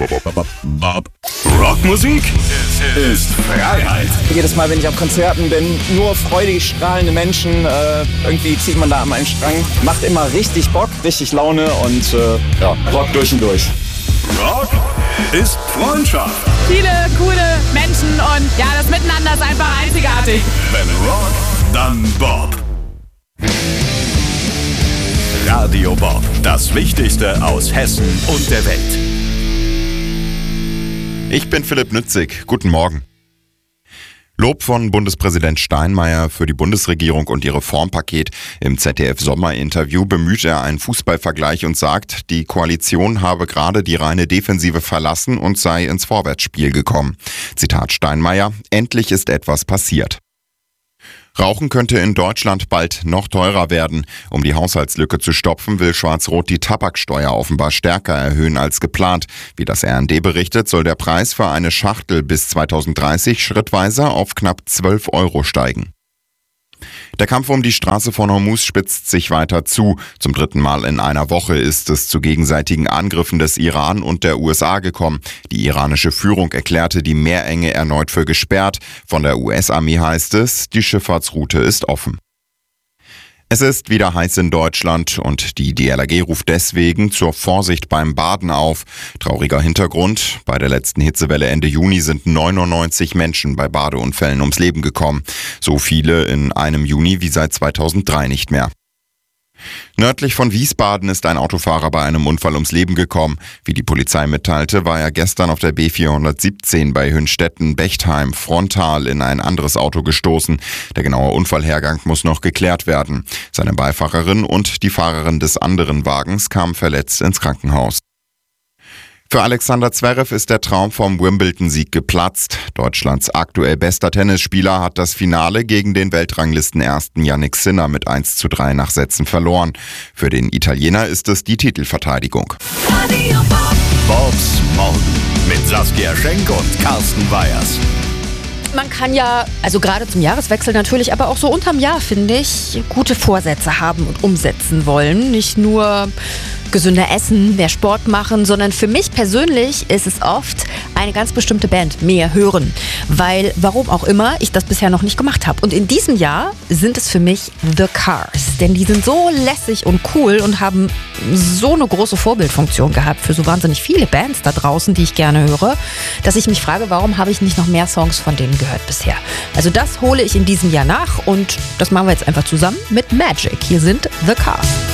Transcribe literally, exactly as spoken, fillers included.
Rockmusik ist Freiheit. Jedes Mal, wenn ich auf Konzerten bin, nur freudig strahlende Menschen. Äh, irgendwie zieht man da an meinen Strang. Macht immer richtig Bock, richtig Laune und äh, ja, Rock durch und durch. Rock ist Freundschaft. Viele coole Menschen und ja, das Miteinander ist einfach einzigartig. Wenn Rock, dann Bob. Radio Bob, das Wichtigste aus Hessen und der Welt. Ich bin Philipp Nützig. Guten Morgen. Lob von Bundespräsident Steinmeier für die Bundesregierung und ihr Reformpaket. Im Z D F-Sommerinterview bemüht er einen Fußballvergleich und sagt, die Koalition habe gerade die reine Defensive verlassen und sei ins Vorwärtsspiel gekommen. Zitat Steinmeier: Endlich ist etwas passiert. Rauchen könnte in Deutschland bald noch teurer werden. Um die Haushaltslücke zu stopfen, will Schwarz-Rot die Tabaksteuer offenbar stärker erhöhen als geplant. Wie das R N D berichtet, soll der Preis für eine Schachtel bis zweitausenddreißig schrittweise auf knapp zwölf Euro steigen. Der Kampf um die Straße von Hormuz spitzt sich weiter zu. Zum dritten Mal in einer Woche ist es zu gegenseitigen Angriffen des Iran und der U S A gekommen. Die iranische Führung erklärte die Meerenge erneut für gesperrt. Von der U S-Armee heißt es, die Schifffahrtsroute ist offen. Es ist wieder heiß in Deutschland und die D L R G ruft deswegen zur Vorsicht beim Baden auf. Trauriger Hintergrund: Bei der letzten Hitzewelle Ende Juni sind neunundneunzig Menschen bei Badeunfällen ums Leben gekommen. So viele in einem Juni wie seit zweitausenddrei nicht mehr. Nördlich von Wiesbaden ist ein Autofahrer bei einem Unfall ums Leben gekommen. Wie die Polizei mitteilte, war er gestern auf der B vierhundertsiebzehn bei Hünstetten-Bechtheim frontal in ein anderes Auto gestoßen. Der genaue Unfallhergang muss noch geklärt werden. Seine Beifahrerin und die Fahrerin des anderen Wagens kamen verletzt ins Krankenhaus. Für Alexander Zverev ist der Traum vom Wimbledon-Sieg geplatzt. Deutschlands aktuell bester Tennisspieler hat das Finale gegen den Weltranglistenersten Jannik Sinner mit eins zu drei nach Sätzen verloren. Für den Italiener ist es die Titelverteidigung. Bobs Morgen mit Saskia Schenk und Carsten Weyers. Man kann ja, also gerade zum Jahreswechsel natürlich, aber auch so unterm Jahr, finde ich, gute Vorsätze haben und umsetzen wollen. Nicht nur gesünder essen, mehr Sport machen, sondern für mich persönlich ist es oft eine ganz bestimmte Band mehr hören, weil, warum auch immer, ich das bisher noch nicht gemacht habe. Und in diesem Jahr sind es für mich The Cars, denn die sind so lässig und cool und haben so eine große Vorbildfunktion gehabt für so wahnsinnig viele Bands da draußen, die ich gerne höre, dass ich mich frage, warum habe ich nicht noch mehr Songs von denen gehört bisher. Also das hole ich in diesem Jahr nach und das machen wir jetzt einfach zusammen mit Magic. Hier sind The Cars.